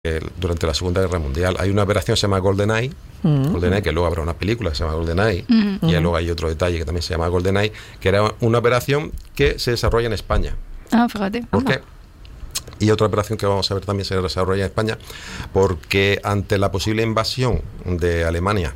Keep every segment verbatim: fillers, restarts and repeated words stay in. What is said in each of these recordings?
durante la Segunda Guerra Mundial. Hay una operación que se llama GoldenEye, uh-huh. GoldenEye, que luego habrá una película que se llama GoldenEye, uh-huh. y luego hay otro detalle que también se llama GoldenEye, que era una operación que se desarrolla en España. Ah, fíjate. ¿Por qué? Y otra operación que vamos a ver también se desarrolla en España, porque ante la posible invasión de Alemania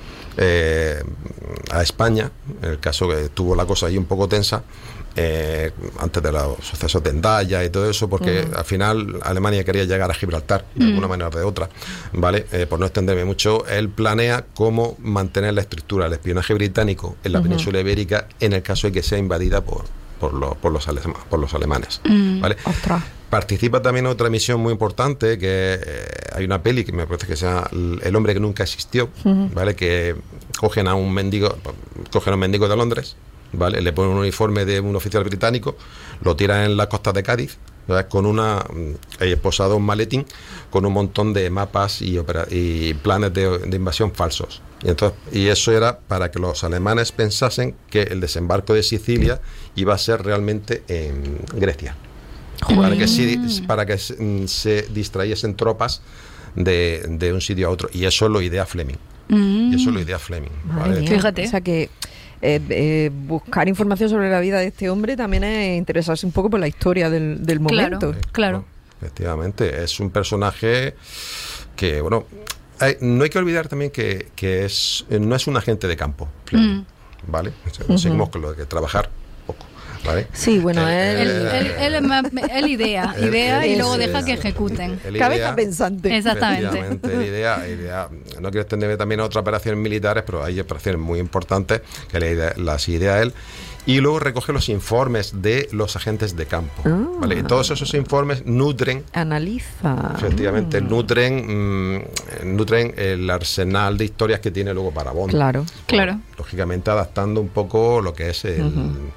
eh, a España, en el caso que tuvo la cosa ahí un poco tensa, Eh, antes de los sucesos de Endaya y todo eso, porque uh-huh. al final Alemania quería llegar a Gibraltar de uh-huh. alguna manera o de otra, ¿vale? Eh, por no extenderme mucho, él planea cómo mantener la estructura del espionaje británico en la uh-huh. península ibérica en el caso de que sea invadida por, por, los, por, los, alema, por los alemanes, uh-huh. ¿vale? Ostras. Participa también en otra misión muy importante, que eh, hay una peli que me parece que se llama El hombre que nunca existió, uh-huh. ¿vale? Que cogen a un mendigo, cogen a un mendigo de Londres, ¿vale? Le ponen un uniforme de un oficial británico, lo tiran en las costas de Cádiz, ¿verdad? Con una eh, posado un maletín con un montón de mapas y, opera, y planes de, de invasión falsos. Y, entonces, y eso era para que los alemanes pensasen que el desembarco de Sicilia iba a ser realmente en Grecia, para que, si, para que se, se distrayesen tropas de, de un sitio a otro. Y eso lo idea Fleming. Mm. Y eso lo idea Fleming. ¿Vale? Fíjate. O sea que Eh, eh, buscar información sobre la vida de este hombre también es interesarse un poco por la historia del, del momento. Claro, claro. Efectivamente, es un personaje que, bueno, hay, no hay que olvidar también que, que es no es un agente de campo, mm. ¿vale? Uh-huh. Seguimos con lo de que trabajar poco, ¿vale? Sí, bueno, él, él, él, él, él, él idea, idea y luego deja que ejecuten. Cabeza pensante. Exactamente. La idea, idea, no quiero extenderme también a otras operaciones militares, pero hay operaciones muy importantes que la idea, las idea él. Y luego recoge los informes de los agentes de campo, ah. ¿vale? Y todos esos informes nutren, analiza, efectivamente, mm. nutren, mmm, nutren el arsenal de historias que tiene luego para Bond. Claro, bueno, claro. Lógicamente adaptando un poco lo que es el... Uh-huh.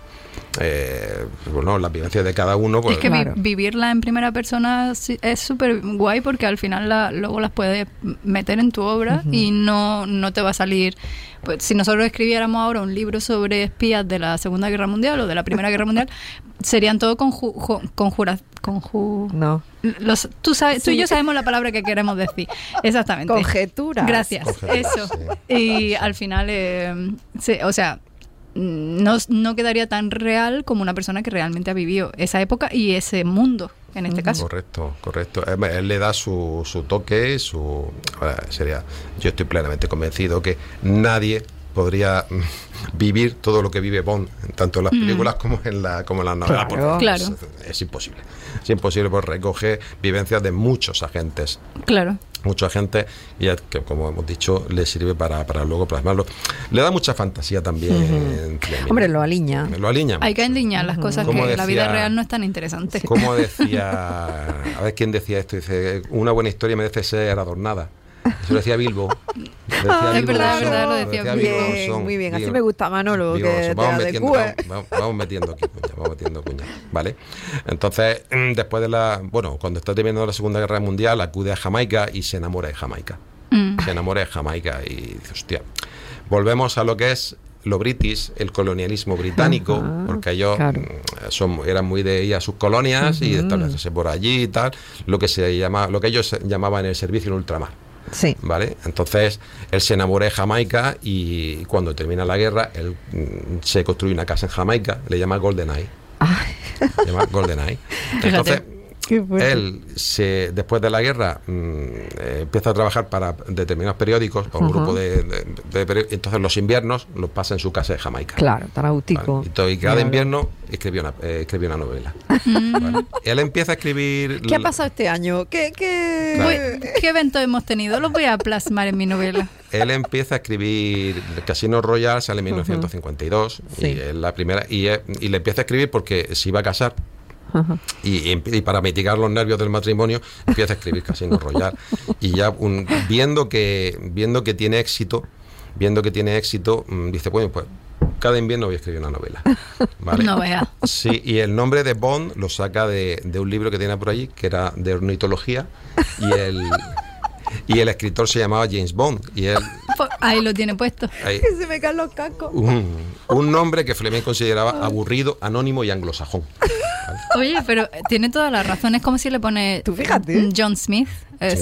Eh, bueno, las vivencias de cada uno, pues, es que claro. vi- vivirla en primera persona es súper guay, porque al final la, luego las puedes meter en tu obra, uh-huh. y no, no te va a salir, pues si nosotros escribiéramos ahora un libro sobre espías de la Segunda Guerra Mundial o de la Primera Guerra Mundial, serían todo conju- conjuras conju- no los, tú sabes, sí. tú y yo sabemos la palabra que queremos decir, exactamente, conjeturas, gracias, Conjeturas, eso sí. Y sí. al final eh, sí, o sea, No, no quedaría tan real como una persona que realmente ha vivido esa época y ese mundo, en este uh-huh. caso. Correcto, correcto. Él le da su, su toque, su ahora sería, yo estoy plenamente convencido que nadie podría vivir todo lo que vive Bond, tanto en las películas mm. como en la como en las novelas. Claro. claro. Es, es imposible. Es imposible, porque recoge vivencias de muchos agentes. Claro. Mucha gente, y que como hemos dicho, le sirve para, para luego plasmarlo. Le da mucha fantasía también. Uh-huh. Hombre, lo aliña. Lo aliña. Hay que alinear las cosas que decía, la vida real no es tan interesante. Como decía, a ver quién decía esto, dice, una buena historia merece ser adornada. Eso lo decía Bilbo. Lo decía ah, Bilbo es verdad, Son, verdad, lo decía lo Bilbo. Bien, Son, muy bien, así Bilbo, me gusta Manolo, Bilbo, que vamos, te metiendo, vamos, vamos, vamos metiendo aquí cuña, vamos metiendo cuña, ¿vale? Entonces, después de la, bueno, cuando está terminando la Segunda Guerra Mundial, acude a Jamaica y se enamora de Jamaica. Mm. Se enamora de Jamaica y dice, hostia, volvemos a lo que es lo british, el colonialismo británico, uh-huh, porque ellos claro. son, eran muy de ir a sus colonias uh-huh. y de establecerse por allí y tal, lo que se llama, lo que ellos llamaban el servicio en ultramar. Sí. ¿Vale? Entonces él se enamora de Jamaica y cuando termina la guerra él mm, se construye una casa en Jamaica, le llama GoldenEye. Le llama GoldenEye. Entonces él se, después de la guerra mmm, eh, empieza a trabajar para determinados periódicos, para un uh-huh. grupo de, de, de periódicos. Entonces los inviernos los pasa en su casa de Jamaica. Claro, tarautico. ¿Vale? Y, todo, y cada claro. invierno escribió una, eh, escribió una novela. ¿Vale? Él empieza a escribir. ¿Qué ha pasado este año? ¿Qué, qué... Claro. ¿Qué eventos hemos tenido? Los voy a plasmar en mi novela. Él empieza a escribir Casino Royale, sale en mil novecientos cincuenta y dos uh-huh. sí. y es la primera y, y le empieza a escribir porque se iba a casar. Uh-huh. Y, y para mitigar los nervios del matrimonio empieza a escribir Casino Royale y ya un, viendo que viendo que tiene éxito viendo que tiene éxito um, dice bueno pues cada invierno voy a escribir una novela, ¿vale? No vea. Sí, y el nombre de Bond lo saca de, de un libro que tiene por allí que era de ornitología y el y el escritor se llamaba James Bond y él ahí lo tiene puesto. Ahí, que se me caen los cascos. Un, un nombre que Fleming consideraba aburrido, anónimo y anglosajón. Oye, pero tiene toda la razón. Es como si le pone Tú fíjate. John Smith. Es